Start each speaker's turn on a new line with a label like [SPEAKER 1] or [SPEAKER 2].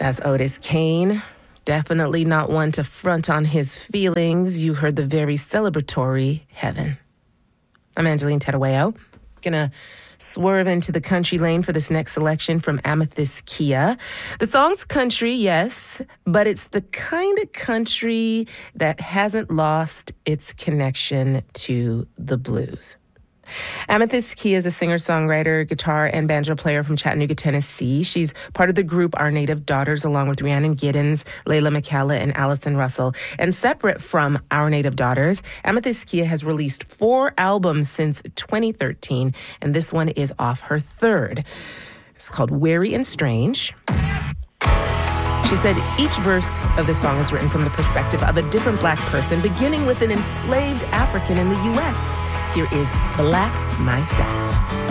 [SPEAKER 1] That's Otis Kane. Definitely not one to front on his feelings. You heard the very celebratory Heaven. I'm Angeline Tedaweo. Gonna swerve into the country lane for this next selection from Amethyst Kia. The song's country, yes, but it's the kind of country that hasn't lost its connection to the blues. Amethyst Kia is a singer-songwriter, guitar, and banjo player from Chattanooga, Tennessee. She's part of the group Our Native Daughters, along with Rhiannon Giddens, Layla McCalla, and Allison Russell. And separate from Our Native Daughters, Amethyst Kia has released 4 albums since 2013, and this one is off her 3rd. It's called Weary and Strange. She said each verse of the song is written from the perspective of a different Black person, beginning with an enslaved African in the U.S. Here is Black Myself.